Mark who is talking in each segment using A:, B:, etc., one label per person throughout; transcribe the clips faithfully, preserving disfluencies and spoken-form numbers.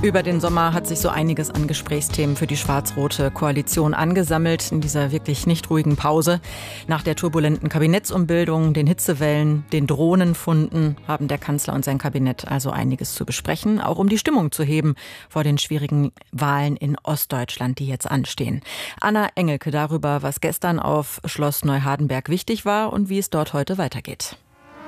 A: Über den Sommer hat sich so einiges an Gesprächsthemen für die schwarz-rote Koalition angesammelt in dieser wirklich nicht ruhigen Pause. Nach der turbulenten Kabinettsumbildung, den Hitzewellen, den Drohnenfunden haben der Kanzler und sein Kabinett also einiges zu besprechen, auch um die Stimmung zu heben vor den schwierigen Wahlen in Ostdeutschland, die jetzt anstehen. Anna Engelke darüber, was gestern auf Schloss Neuhardenberg wichtig war und wie es dort heute weitergeht.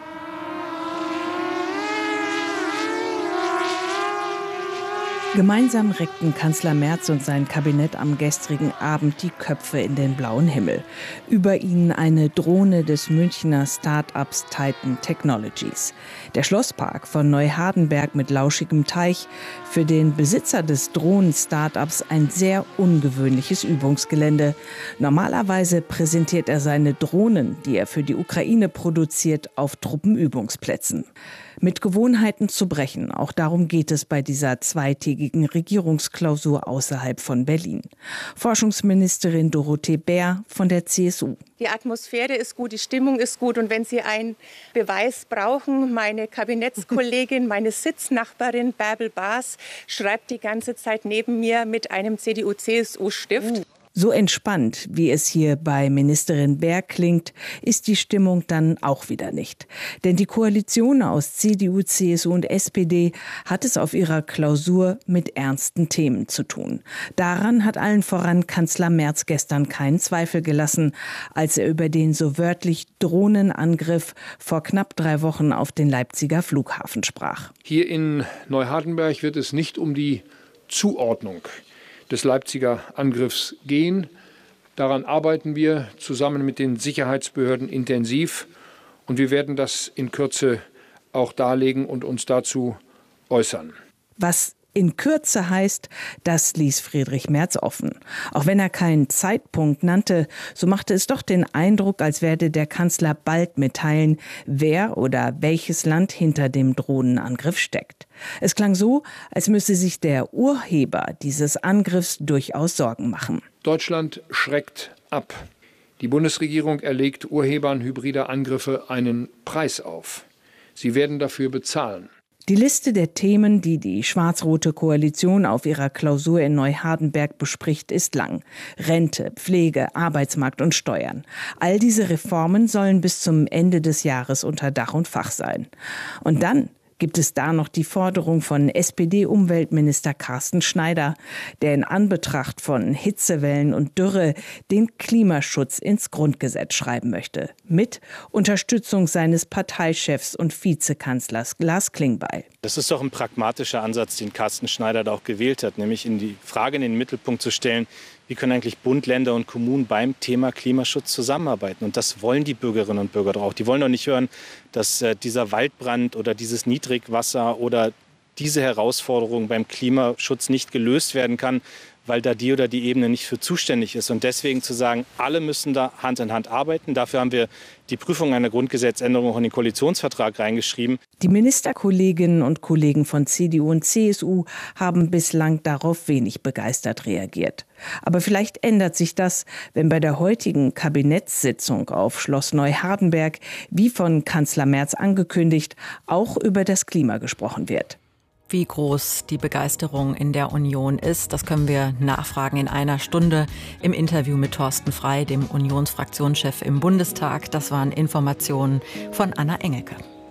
B: Gemeinsam reckten Kanzler Merz und sein Kabinett am gestrigen Abend die Köpfe in den blauen Himmel. Über ihnen eine Drohne des Münchner Start-ups Titan Technologies. Der Schlosspark von Neuhardenberg mit lauschigem Teich, für den Besitzer des Drohnen-Start-ups ein sehr ungewöhnliches Übungsgelände. Normalerweise präsentiert er seine Drohnen, die er für die Ukraine produziert, auf Truppenübungsplätzen. Mit Gewohnheiten zu brechen, auch darum geht es bei dieser zweitägigen Regierungsklausur außerhalb von Berlin. Forschungsministerin Dorothee Bär von der C S U.
C: Die Atmosphäre ist gut, die Stimmung ist gut und wenn Sie einen Beweis brauchen, meine Kabinettskollegin, meine Sitznachbarin Bärbel Baas schreibt die ganze Zeit neben mir mit einem C D U-C S U-Stift.
B: So entspannt, wie es hier bei Ministerin Bär klingt, ist die Stimmung dann auch wieder nicht. Denn die Koalition aus C D U, C S U und S P D hat es auf ihrer Klausur mit ernsten Themen zu tun. Daran hat allen voran Kanzler Merz gestern keinen Zweifel gelassen, als er über den so wörtlich Drohnenangriff vor knapp drei Wochen auf den Leipziger Flughafen sprach.
D: Hier in Neuhardenberg wird es nicht um die Zuordnung des Leipziger Angriffs gehen. Daran arbeiten wir zusammen mit den Sicherheitsbehörden intensiv und wir werden das in Kürze auch darlegen und uns dazu äußern.
B: Was in Kürze heißt, das ließ Friedrich Merz offen. Auch wenn er keinen Zeitpunkt nannte, so machte es doch den Eindruck, als werde der Kanzler bald mitteilen, wer oder welches Land hinter dem Drohnenangriff steckt. Es klang so, als müsse sich der Urheber dieses Angriffs durchaus Sorgen machen.
D: Deutschland schreckt ab. Die Bundesregierung erlegt Urhebern hybrider Angriffe einen Preis auf. Sie werden dafür bezahlen.
B: Die Liste der Themen, die die schwarz-rote Koalition auf ihrer Klausur in Neuhardenberg bespricht, ist lang. Rente, Pflege, Arbeitsmarkt und Steuern. All diese Reformen sollen bis zum Ende des Jahres unter Dach und Fach sein. Und dann gibt es da noch die Forderung von S P D-Umweltminister Carsten Schneider, der in Anbetracht von Hitzewellen und Dürre den Klimaschutz ins Grundgesetz schreiben möchte. Mit Unterstützung seines Parteichefs und Vizekanzlers Lars Klingbeil.
E: Das ist doch ein pragmatischer Ansatz, den Carsten Schneider da auch gewählt hat, nämlich in die Frage in den Mittelpunkt zu stellen, wie können eigentlich Bund, Länder und Kommunen beim Thema Klimaschutz zusammenarbeiten? Und das wollen die Bürgerinnen und Bürger doch auch. Die wollen doch nicht hören, dass äh, dieser Waldbrand oder dieses Niedrigwasser oder diese Herausforderung beim Klimaschutz nicht gelöst werden kann, weil da die oder die Ebene nicht für zuständig ist. Und deswegen zu sagen, alle müssen da Hand in Hand arbeiten. Dafür haben wir die Prüfung einer Grundgesetzänderung auch in den Koalitionsvertrag reingeschrieben.
B: Die Ministerkolleginnen und Kollegen von C D U und C S U haben bislang darauf wenig begeistert reagiert. Aber vielleicht ändert sich das, wenn bei der heutigen Kabinettssitzung auf Schloss Neuhardenberg, wie von Kanzler Merz angekündigt, auch über das Klima gesprochen wird.
A: Wie groß die Begeisterung in der Union ist, das können wir nachfragen in einer Stunde im Interview mit Thorsten Frey, dem Unionsfraktionschef im Bundestag. Das waren Informationen von Anna Engelke.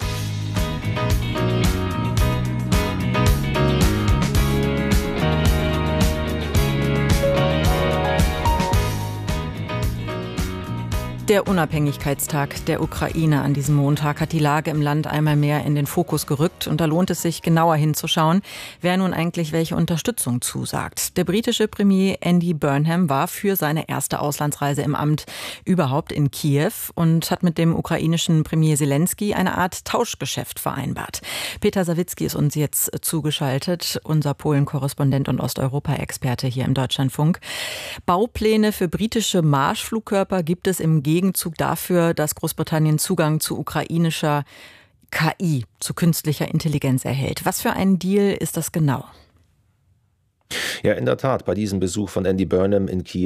A: Der Unabhängigkeitstag der Ukraine an diesem Montag hat die Lage im Land einmal mehr in den Fokus gerückt. Und da lohnt es sich, genauer hinzuschauen, wer nun eigentlich welche Unterstützung zusagt. Der britische Premier Andy Burnham war für seine erste Auslandsreise im Amt überhaupt in Kiew und hat mit dem ukrainischen Premier Zelensky eine Art Tauschgeschäft vereinbart. Peter Sawicki ist uns jetzt zugeschaltet, unser Polen-Korrespondent und Osteuropa-Experte hier im Deutschlandfunk. Baupläne für britische Marschflugkörper gibt es im Gegenzug dafür, dass Großbritannien Zugang zu ukrainischer K I, zu künstlicher Intelligenz erhält. Was für ein Deal ist das genau?
F: Ja, in der Tat, bei diesem Besuch von Andy Burnham in Kiew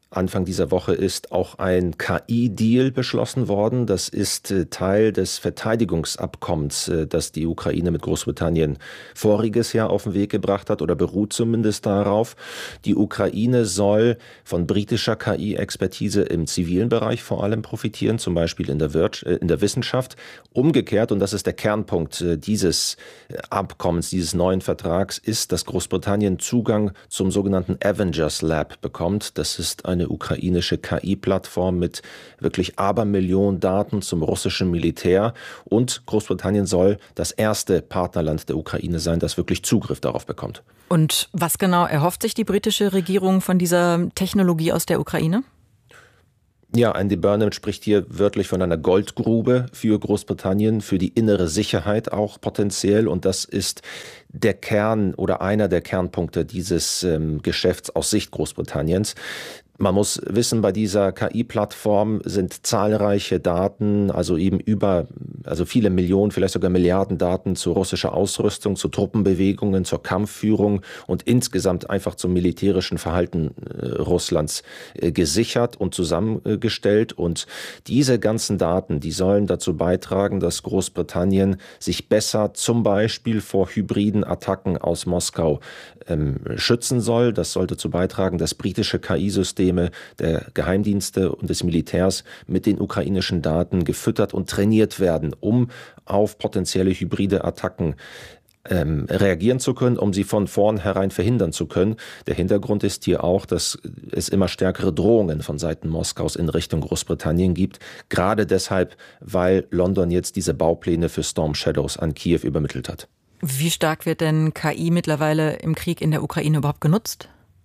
F: Anfang dieser Woche ist auch ein K I-Deal beschlossen worden. Das ist Teil des Verteidigungsabkommens, das die Ukraine mit Großbritannien voriges Jahr auf den Weg gebracht hat oder beruht zumindest darauf. Die Ukraine soll von britischer K I-Expertise im zivilen Bereich vor allem profitieren, zum Beispiel in der, Wir- in der Wissenschaft. Umgekehrt, und das ist der Kernpunkt dieses Abkommens, dieses neuen Vertrags, ist, dass Großbritannien Zugang zum sogenannten Avengers Lab bekommt. Das ist eine ukrainische K I-Plattform mit wirklich Abermillionen Daten zum russischen Militär. Und Großbritannien soll das erste Partnerland der Ukraine sein, das wirklich Zugriff darauf bekommt.
A: Und was genau erhofft sich die britische Regierung von dieser Technologie aus der Ukraine?
F: Ja, Andy Burnham spricht hier wörtlich von einer Goldgrube für Großbritannien, für die innere Sicherheit auch potenziell. Und das ist der Kern oder einer der Kernpunkte dieses ähm, Geschäfts aus Sicht Großbritanniens. Man muss wissen, bei dieser K I-Plattform sind zahlreiche Daten, also eben über, also viele Millionen, vielleicht sogar Milliarden Daten zu russischer Ausrüstung, zu Truppenbewegungen, zur Kampfführung und insgesamt einfach zum militärischen Verhalten äh, Russlands äh, gesichert und zusammengestellt. Und diese ganzen Daten, die sollen dazu beitragen, dass Großbritannien sich besser zum Beispiel vor hybriden Attacken aus Moskau ähm, schützen soll. Das soll dazu beitragen, dass britische K I-Systeme der Geheimdienste und des Militärs mit den ukrainischen Daten gefüttert und trainiert werden, um auf potenzielle hybride Attacken ähm, reagieren zu können, um sie von vornherein verhindern zu können. Der Hintergrund ist hier auch, dass es immer stärkere Drohungen von Seiten Moskaus in Richtung Großbritannien gibt. Gerade deshalb, weil London jetzt diese Baupläne für Storm Shadows an Kiew übermittelt hat.
A: Wie stark wird denn K I mittlerweile im Krieg in der Ukraine überhaupt genutzt?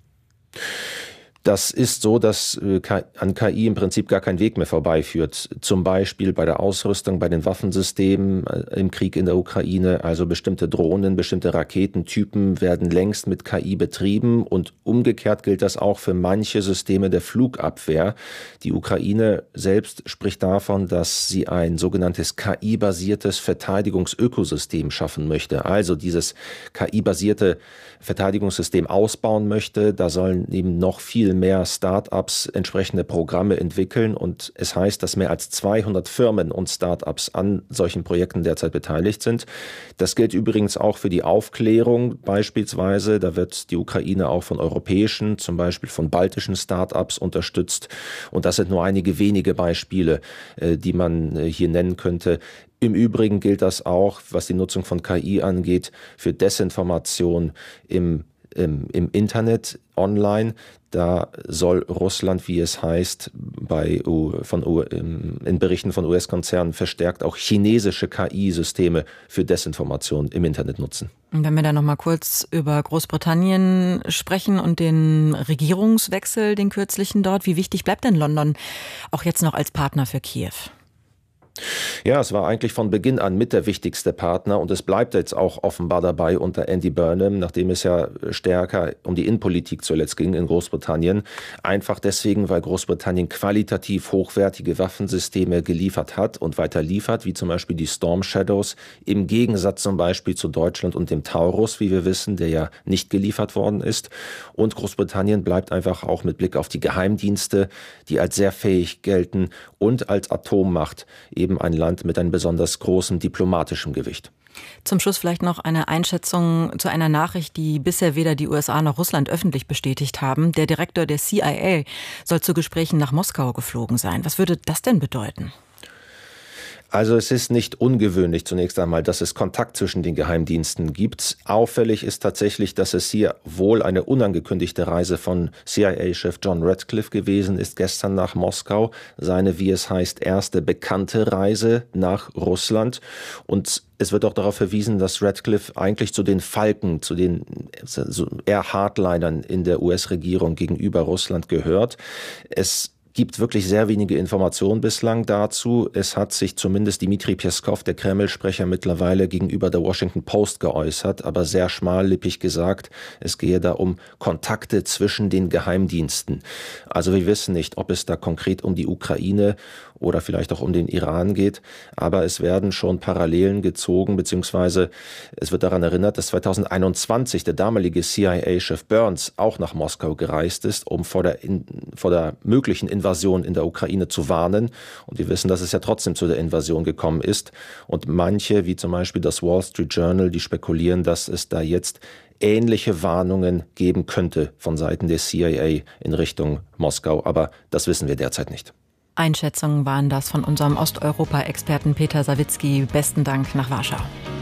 F: Das ist so, dass an K I im Prinzip gar kein Weg mehr vorbeiführt. Zum Beispiel bei der Ausrüstung, bei den Waffensystemen im Krieg in der Ukraine. Also bestimmte Drohnen, bestimmte Raketentypen werden längst mit K I betrieben. Und umgekehrt gilt das auch für manche Systeme der Flugabwehr. Die Ukraine selbst spricht davon, dass sie ein sogenanntes K I-basiertes Verteidigungsökosystem schaffen möchte. Also dieses K I-basierte Verteidigungssystem ausbauen möchte. Da sollen eben noch viel mehr Start-ups entsprechende Programme entwickeln und es heißt, dass mehr als zweihundert Firmen und Start-ups an solchen Projekten derzeit beteiligt sind. Das gilt übrigens auch für die Aufklärung beispielsweise. Da wird die Ukraine auch von europäischen, zum Beispiel von baltischen Start-ups unterstützt und das sind nur einige wenige Beispiele, die man hier nennen könnte. Im Übrigen gilt das auch, was die Nutzung von K I angeht, für Desinformation im Im, im Internet, online. Da soll Russland, wie es heißt, bei von, in Berichten von U S-Konzernen verstärkt auch chinesische K I-Systeme für Desinformation im Internet nutzen.
A: Und wenn wir da noch mal kurz über Großbritannien sprechen und den Regierungswechsel, den kürzlichen dort, wie wichtig bleibt denn London auch jetzt noch als Partner für Kiew?
F: Ja, es war eigentlich von Beginn an mit der wichtigste Partner und es bleibt jetzt auch offenbar dabei unter Andy Burnham, nachdem es ja stärker um die Innenpolitik zuletzt ging in Großbritannien. Einfach deswegen, weil Großbritannien qualitativ hochwertige Waffensysteme geliefert hat und weiter liefert, wie zum Beispiel die Storm Shadows, im Gegensatz zum Beispiel zu Deutschland und dem Taurus, wie wir wissen, der ja nicht geliefert worden ist. Und Großbritannien bleibt einfach auch mit Blick auf die Geheimdienste, die als sehr fähig gelten und als Atommacht eben ein Land mit einem besonders großen diplomatischen Gewicht.
A: Zum Schluss vielleicht noch eine Einschätzung zu einer Nachricht, die bisher weder die U S A noch Russland öffentlich bestätigt haben. Der Direktor der C I A soll zu Gesprächen nach Moskau geflogen sein. Was würde das denn bedeuten?
F: Also es ist nicht ungewöhnlich zunächst einmal, dass es Kontakt zwischen den Geheimdiensten gibt. Auffällig ist tatsächlich, dass es hier wohl eine unangekündigte Reise von C I A-Chef John Ratcliffe gewesen ist, gestern nach Moskau. Seine, wie es heißt, erste bekannte Reise nach Russland. Und es wird auch darauf verwiesen, dass Ratcliffe eigentlich zu den Falken, zu den eher Hardlinern in der U S-Regierung gegenüber Russland gehört. Es gibt wirklich sehr wenige Informationen bislang dazu. Es hat sich zumindest Dmitri Peskov, der Kreml-Sprecher, mittlerweile gegenüber der Washington Post geäußert, aber sehr schmallippig gesagt, es gehe da um Kontakte zwischen den Geheimdiensten. Also wir wissen nicht, ob es da konkret um die Ukraine oder vielleicht auch um den Iran geht. Aber es werden schon Parallelen gezogen, beziehungsweise es wird daran erinnert, dass zweitausendeinundzwanzig der damalige C I A-Chef Burns auch nach Moskau gereist ist, um vor der, in, vor der möglichen Invasion in der Ukraine zu warnen. Und wir wissen, dass es ja trotzdem zu der Invasion gekommen ist. Und manche, wie zum Beispiel das Wall Street Journal, die spekulieren, dass es da jetzt ähnliche Warnungen geben könnte von Seiten der C I A in Richtung Moskau. Aber das wissen wir derzeit nicht.
A: Einschätzungen waren das von unserem Osteuropa-Experten Peter Sawicki. Besten Dank nach Warschau.